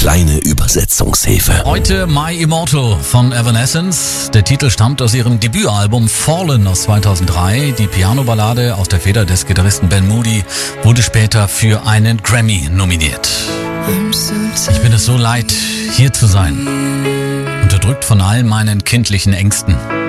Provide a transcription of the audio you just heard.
kleine Übersetzungshilfe. Heute My Immortal von Evanescence. Der Titel stammt aus ihrem Debütalbum Fallen aus 2003. Die Piano-Ballade aus der Feder des Gitarristen Ben Moody wurde später für einen Grammy nominiert. Ich bin es so leid, hier zu sein. Unterdrückt von all meinen kindlichen Ängsten.